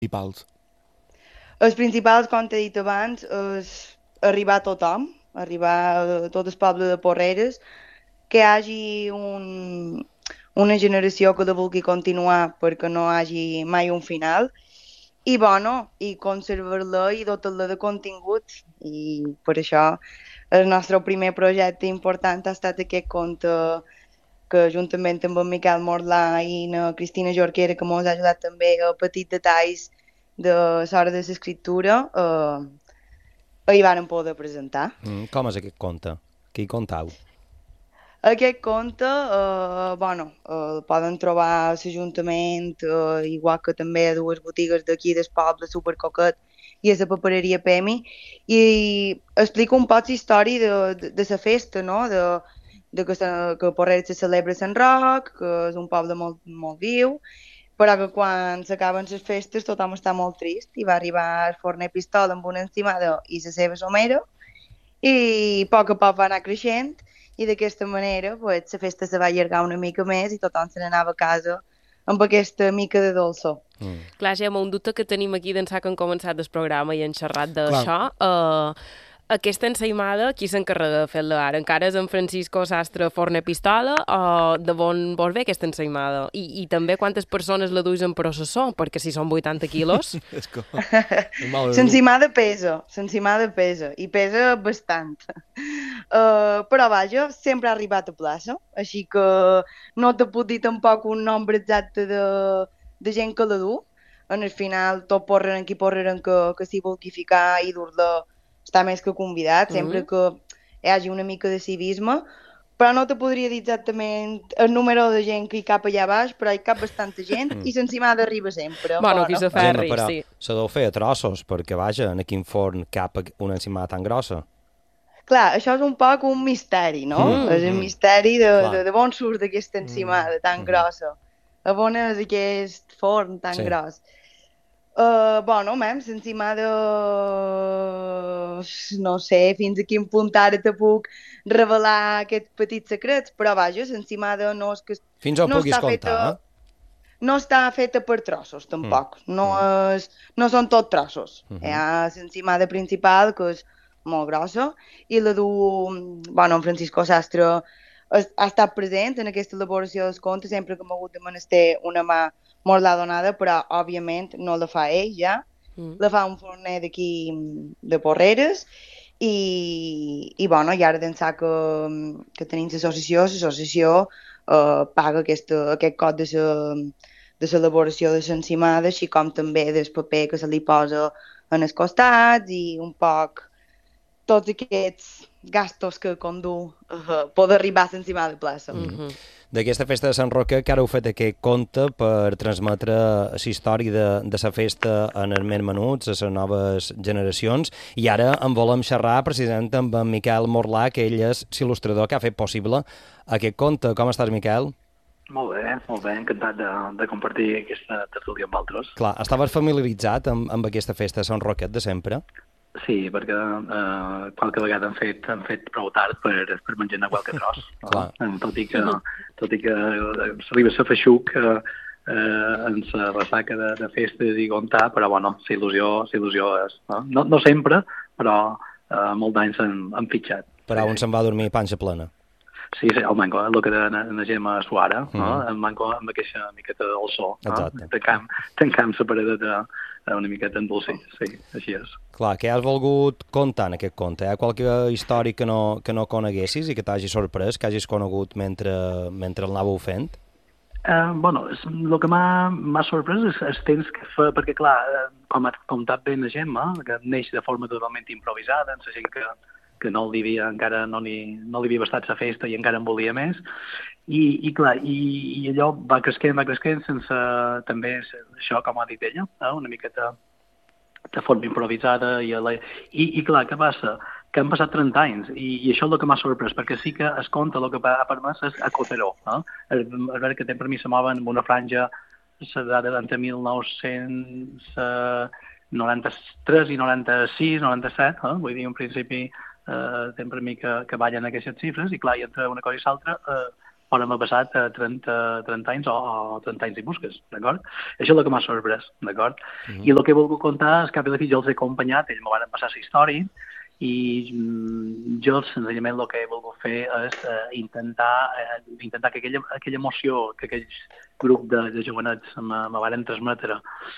principals? Els principals, com t'he dit abans, és arribar a tothom, arribar a tot el poble de Porreres, que hi hagi una generació que la vulgui continuar perquè no hi hagi mai un final, i bueno, i conservar-la i dotar-la de contingut. I per això el nostre primer projecte important ha estat aquest conte que juntament amb en Miquel Morlà i la Cristina Jorquera, que ens ha ajudat també a petits detalls de l'hora de l'escriptura, hi varen poder presentar. Com és aquest conte? Què hi contau? Aquest conte, bueno, el poden trobar a l'Ajuntament, igual que també a dues botigues d'aquí del poble, Supercoquet i a la papereria Pemi, i explica un poc la història de la festa, no? Que a Porreres se celebra Sant Roc, que és un poble molt, molt viu, però que quan s'acaben les festes tothom està molt trist i va arribar el forner Pistola amb una encimada i la seva somera i a poc va anar creixent i d'aquesta manera pues, la festa se va allargar una mica més i tothom se n'anava a casa amb aquesta mica de dolçor. Clar, Gemma, un dubte que tenim aquí d'ençà que hem començat el programa i hem xerrat Clar. d'això, aquesta ensaïmada, qui s'encarrega de fer-la ara? Encara és en Francisco Sastre Forner Pistola o de on vol ve aquesta ensaïmada? I també quantes persones la duis en processó? Perquè si són 80 quilos... És com... L'encimada pesa, i pesa bastant. Però vaja, sempre ha arribat a plaça, així que no te puc dir tampoc un nombre exacte de gent que la du. En el final, tot porren qui porren que s'hi vulgui ficar i dur-la està més que convidat, sempre que hi hagi una mica de civisme, però no te podria dir exactament el número de gent que hi cap allà baix, però hi cap bastanta gent i l'encimada arriba sempre. Bueno, qui se ferri, però sí. se deu fer a trossos, perquè vaja, en quin forn cap una encimada tan grossa. Clar, això és un poc un misteri, no? És el misteri de on surt aquesta encimada tan grossa. A on és aquest forn tan gros. Bueno, l'encimada, no sé fins a quin punt ara te puc revelar aquests petits secrets, però vaja, l'encimada no és que... Fins on no puguis està contar, feta, no està feta per trossos, tampoc. No són tot trossos. Hi ha l'encimada principal, que és molt grossa, i la du, bueno, en Francisco Sastre ha estat present en aquesta elaboració dels contes, sempre que m'ha hagut de menester una mà molt la donada, però òbviament no la fa ell ja, la fa un forner d'aquí de Porreres, i bueno, i ara d'ençà que tenim l'associació paga aquest cot de l'elaboració de l'encimada, així com també del paper que se li posa en els costats i un poc tots aquests gastos que condu poder arribar a l'encimada de plaça. D'aquesta festa de Sant Roque, que ara heu fet aquest conte per transmetre la història de la festa en els més menuts, a les noves generacions, i ara en volem xerrar precisament amb en Miquel Morlà, que ell és l'il·lustrador que ha fet possible aquest conte. Com estàs, Miquel? Molt bé, encantat de compartir aquesta tertúlia amb altres. Clar, estaves familiaritzat amb aquesta festa de Sant Roquet de sempre? Sí, perquè qualque vegada han fet prou tard per menjar qualque tros. Tot i que s'arriba a ser feixuc en la ressaca de festes i contar, però bueno, la il·lusió és. No sempre, però molts d'anys han fitxat. Però on se'n va dormir panxa plena. Sí, el manco, el que de la Gemma Suara, el manco amb aquesta miqueta del sol. Tancam la paradeta una miqueta endolcir, sí, així és. Clar, què has volgut contar en aquest conte? Hi ha qualque història que no coneguessis i que t'hagis sorprès, que hagis conegut mentre el anàveu fent? Bueno, el que m'ha sorprès és el temps que fa, perquè clar, com ha contat bé la Gemma, que neix de forma totalment improvisada, amb la gent que no li havia bastat la festa i encara en volia més, i clar, i allò va creixent sense també això, com ha dit ella, una miqueta de forma improvisada, i clar, què passa? Que han passat 30 anys, i això és el que m'ha sorprès, perquè sí que es conta el que ha permès és acotaró, el veure que per mi se mouen amb una franja entre 1993 i 96, 97, vull dir, en principi, per mi que ballen aquestes xifres, i clar, i entre una cosa i l'altra haver passat 30 anys o 30 anys i busques, d'acord? Això és el que m'ha sorprès, d'acord? I el que he volgut contar és que a la fi jo els he acompanyat, ells m'ho van passar la història, i jo senzillament el que he volgut fer és intentar que aquella emoció que aquells grup de jovenets me van transmetre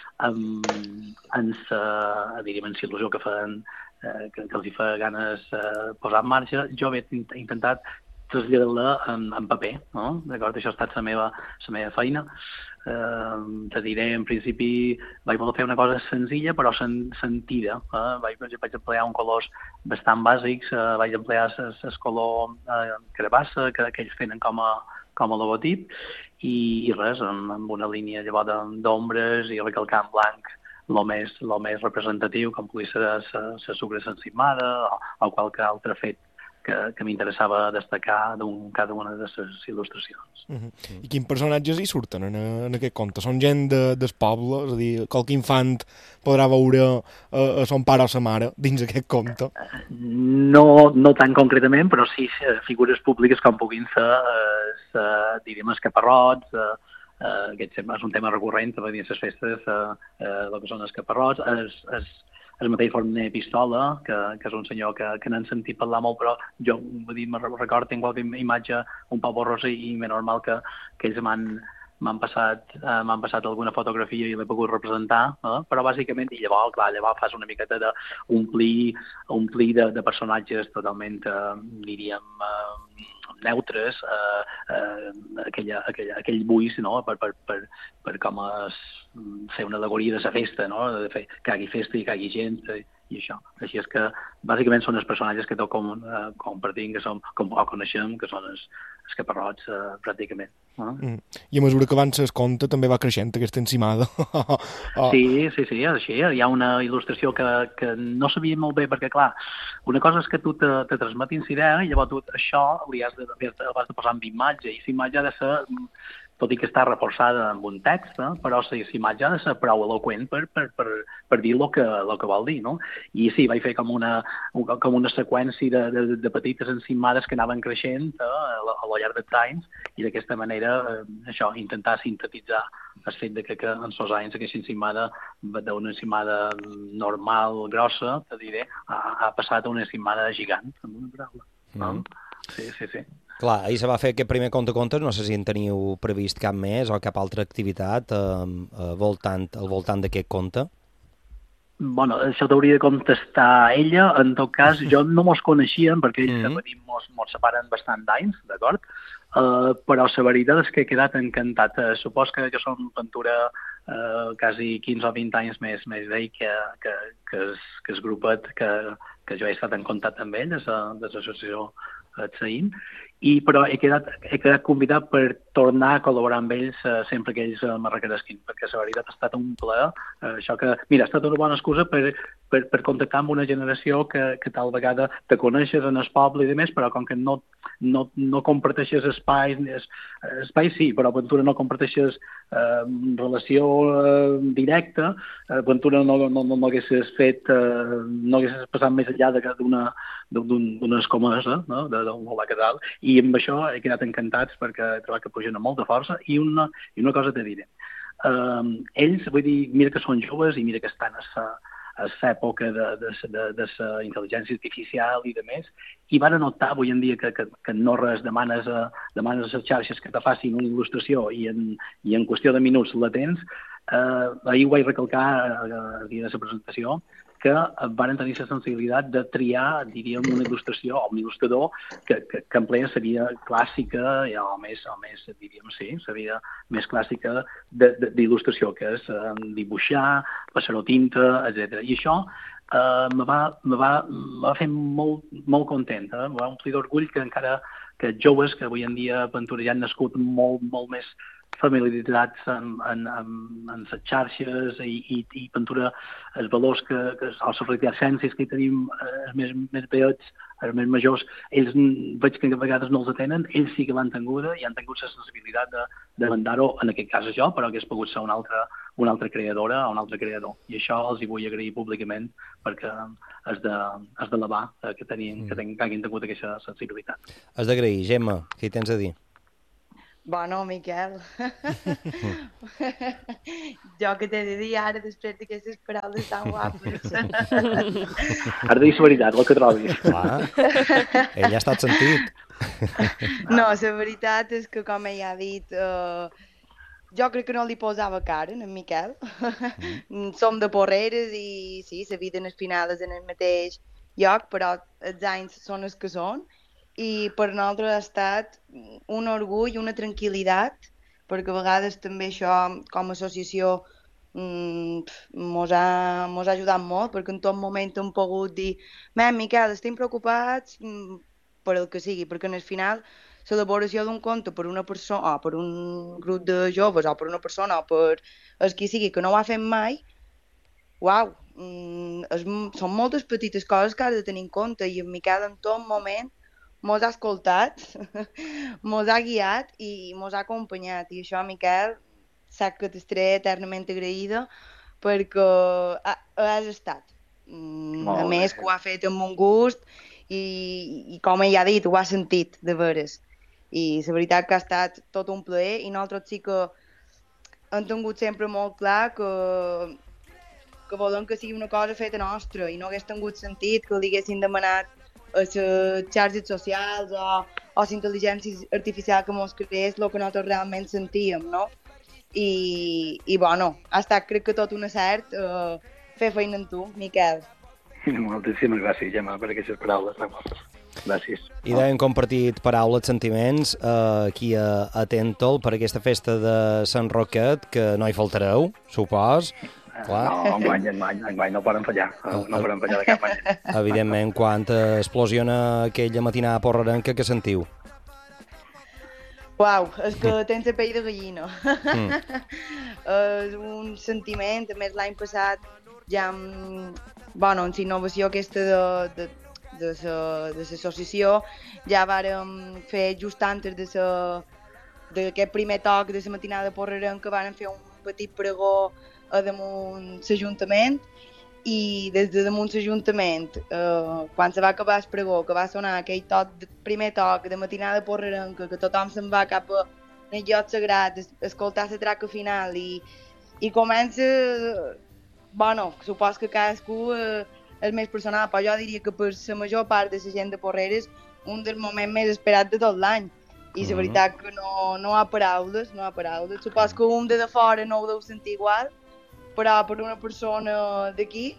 amb la il·lusió que feien, que els hi fa ganes posar en marxa, jo he intentat traslladar-la en paper, no? D'acord? Això ha estat la meva feina. Te diré, en principi, vaig voler fer una cosa senzilla però sentida. Vaig emplear uns colors bastant bàsics, vaig emplear el color carabassa que ells tenen com a logotip i res, amb una línia llavors d'ombres i recalcar en blanc el més representatiu, com pugui ser la sucre encimada o qualque altre fet que m'interessava destacar cada una de les il·lustracions. I quins personatges hi surten en aquest conte? Són gent del poble? És a dir, qualque infant podrà veure a son pare o sa mare dins aquest conte? No tan concretament, però sí figures públiques com puguin ser, diríem, els caparrots, aquest és un tema recurrent a les festes, el que són els caparrots, el mateix Forner Pistola, que és un senyor que n'han sentit parlar molt, però jo me'n recordo, tinc qualque imatge un poc borrosa i és normal que ells m'han passat alguna fotografia i l'he pogut representar, però bàsicament, i llavors fas una miqueta d'omplir de personatges totalment, diríem, neutres, aquell buis, no?, per com fer una al·legoria de la festa, no?, de fer que hi hagi festa i que hi hagi gent i això. Així és que bàsicament són els personatges que tots compartim, o coneixem, que són els caparrots pràcticament. I a mesura que avança el conte també va creixent aquesta encimada. Sí, és així. Hi ha una il·lustració que no sabia molt bé, perquè clar, una cosa és que tu te transmetis idea i llavors tu això has de posar en imatge, i la imatge ha de ser, tot i que està reforçada amb un text, però la imatge ha de ser prou eloqüent per dir el que vol dir, no? I sí, vaig fer com una seqüència de petites encimades que anaven creixent al llarg dels anys, i d'aquesta manera això, intentar sintetitzar el fet que en els anys aquesta encimada d'una encimada normal, grossa, te diré, ha passat a una encimada gegant, amb una paraula. Sí. Clar, ahir se va fer aquest primer contes, no sé si en teniu previst cap més o cap altra activitat al voltant d'aquest conte. Bueno, això t'hauria de contestar ella. En tot cas, jo no mos coneixíem perquè ells mos separen bastant d'anys, d'acord? Però la veritat és que he quedat encantat. Supos que jo som pintura quasi 15 o 20 anys més d'ell que el grupet que jo he estat en contacte amb ell, des de l'associació Tsaïn, però he quedat convidat per tornar a col·laborar amb ells sempre que ells me requeresquin, perquè la veritat ha estat un plaer. Això que, mira, ha estat una bona excusa per contactar amb una generació que tal vegada te coneixes en el poble i demés, però com que no comparteixes espais sí, però Ventura no comparteixes relació directa, Ventura no haguessis fet, no haguessis passat més enllà d'una escomesa, no?, d'un volar casal, i amb això he quedat encantats perquè he trobat que pugen amb molta força, i una cosa te diré. Ells, vull dir, mira que són joves i mira que estan a l'època de la intel·ligència artificial i de més, i van anotar avui en dia que no res demanes a les xarxes que te facin una il·lustració i en qüestió de minuts la tens. Ahir ho vaig recalcar a dia de la presentació, que van tenir la sensibilitat de triar, diríem, una il·lustració o un il·lustrador que empleia la vida clàssica, o més, diríem, sí, la vida més clàssica d'il·lustració, que és dibuixar, passar-ho tinta, etc. I això me va fer molt content, me va omplir d'orgull que encara que joves que avui en dia Ventura ja han nascut molt més familiaritzats en les xarxes i Ventura, els valors o les reticències que hi tenim els més veïts, els més majors, ells veig que a vegades no els atenen, ells sí que l'han tinguda i han tingut la sensibilitat de mandar-ho, en aquest cas jo, però que hagués pogut ser una altra creadora o un altre creador. I això els hi vull agrair públicament perquè és d'elevar que hagin tingut aquesta sensibilitat. Has d'agrair. Gemma, què hi tens a dir? Bueno, Miquel, jo que t'he de dir ara, després d'aquestes paraules tan guapes. Has de dir la veritat, el que trobis. Clar, ell ha estat sentit. No, la veritat és que, com ell ha dit, jo crec que no li posava cara, en Miquel. Som de Porreres i sí, la vida en el final és en el mateix lloc, però els anys són els que són. I per nosaltres ha estat un orgull i una tranquil·litat, perquè a vegades també això, com a associació, mos ha ajudat molt, perquè en tot moment hem pogut dir Miquel, estem preocupats per el que sigui, perquè en el final l'elaboració d'un conte per una persona, o per un grup de joves, o per una persona, o per el qui sigui, que no ho ha fet mai, uau, són moltes petites coses que has de tenir en compte, i en Miquel en tot moment mos ha escoltat, mos ha guiat i mos ha acompanyat. I això, Miquel, sap que t'estaré eternament agraïda perquè has estat. A més, que ho ha fet amb un gust i com ell ha dit, ho ha sentit, de veres. I la veritat que ha estat tot un plaer i nosaltres sí que hem tingut sempre molt clar que volem que sigui una cosa feta nostra i no hagués tingut sentit que li haguessin demanat a les xarxes socials o la intel·ligència artificial que mos creés el que nosaltres realment sentíem, no? I bueno, ha estat crec que tot un acert fer feina amb tu, Miquel. Moltíssimes gràcies, Gemma, per aquestes paraules tan guapes. Gràcies. I d'hem compartit paraules, sentiments aquí a Tentol per aquesta festa de Sant Roquet, que no hi faltareu, supos. Clar. No, enguany no poden fallar, no poden fallar de cap manera. Evidentment, quan explosiona aquella matinada porrerenca, què sentiu? Uau, és que tens la pell de gallina. És un sentiment, a més l'any passat ja amb la innovació aquesta de l'associació ja vàrem fer just antes d'aquest primer toc de la matinada porrerenca vàrem fer un petit pregó a damunt l'Ajuntament i des de damunt l'Ajuntament, quan se va acabar el pregó, que va sonar aquell primer toc de matinada porrerenca, que tothom se'n va cap a el lloc sagrat, escoltar la traca final i comença, supos que cadascú és més personal, però jo diria que per la major part de la gent de Porreres un dels moments més esperats de tot l'any. I la veritat que no ha paraules, Supos que un de fora no ho deu sentir igual, però per una persona d'aquí,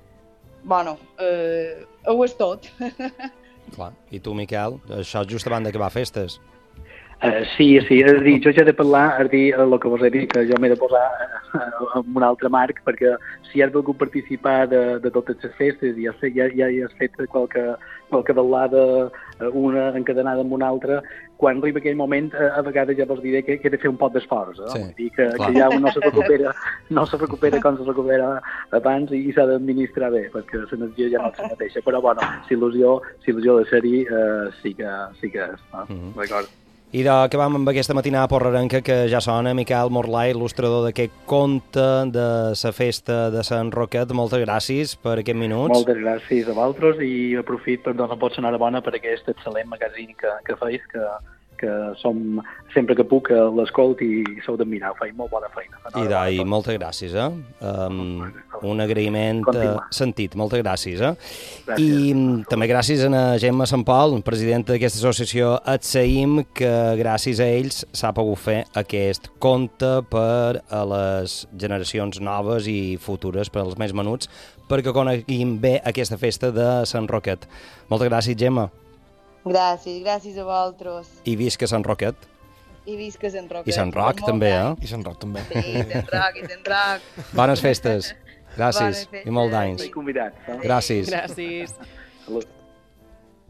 ho és tot. Clar. I tu, Miquel, això just abans d'acabar festes. Sí, és a dir, jo ja he de parlar, el que vos he dit, que jo m'he de posar en un altre marc, perquè si has volgut participar de totes les festes i ja has fet qualque ballada, una encadenada amb una altra, quan arriba aquell moment, a vegades ja vos diré que he de fer un pot d'esforç, no? Sí, vull dir que ja no se recupera com se recupera abans i s'ha d'administrar bé, perquè l'energia ja no és la mateixa, però l'il·lusió de ser-hi sí que és, no? D'acord. I acabam amb aquesta matinada porrerenca que ja sona. Miquel Morlà, il·lustrador d'aquest conte de la festa de Sant Roquet. Moltes gràcies per aquests minuts. Moltes gràcies a vosaltres i aprofit per donar pot enhorabona per aquest excel·lent magazín que feis, que som, sempre que puc, l'escolt i sou d'admirar, feim molt bona feina. I moltes gràcies, un agraïment sentit, moltes gràcies, Gràcies. I també gràcies a Gemma Sant Pol, presidenta d'aquesta associació ETSAIM, que gràcies a ells s'ha pogut fer aquest conte per a les generacions noves i futures, per als més menuts, perquè coneguin bé aquesta festa de Sant Roquet. Moltes gràcies, Gemma. Gràcies a vosaltres. I visca Sant Roquet. I visca Sant Roquet. I Sant Roc també, I Sant Roc també. Sí, Sant Roc. Bones festes. Gràcies. I molt d'anys. Convidats. Gràcies. Gràcies. Salut.